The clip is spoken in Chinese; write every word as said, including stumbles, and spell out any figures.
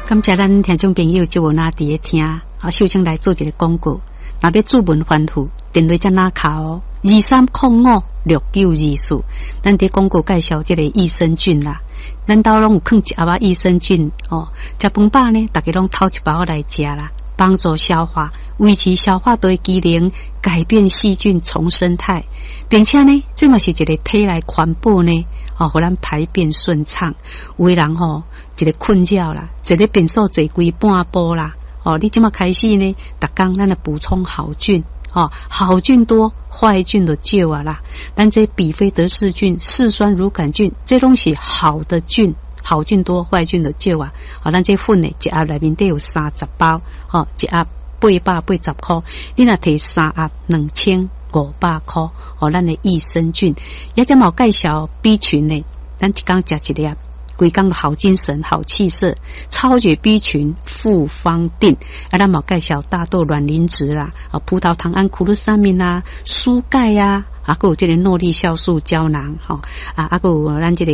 感谢咱听众朋友就有那伫咧听，啊，秀清来做一个广告。若要注文反复，电话才哪卡哦，二三零五六九二四。咱伫广告介绍这个益生菌啦，咱兜拢有放一盒仔益生菌哦。食饭饱呢，大家拢偷一包来食啦，帮助消化，维持消化道机能，改变细菌重生态，并且呢，这嘛是一个体内环保呢。哦，互咱排便顺畅。有的人吼、哦，一个困扰啦，一个便所坐规半晡啦。哦，你即马开始呢，逐工咱来补充好菌。哦，好菌多，坏菌就少啊啦。咱这比菲德氏菌、嗜酸乳杆菌，这拢是好的菌，好菌多，坏菌就少啊。哦，咱这粉呢，一盒内面得有三十包，哦，一盒八百八十块，你若摕三盒两千。五百块哦，咱的益生菌，也只冇介绍 B 群呢，咱一工食一粒，规工好精神、好气色，超绝 B 群复方定，啊，咱冇介绍大豆卵磷脂啦，啊，葡萄糖胺苦鲁沙明啦，蔬钙啊，啊，还有这个诺丽酵素胶囊，哈、哦，啊，还有咱这个。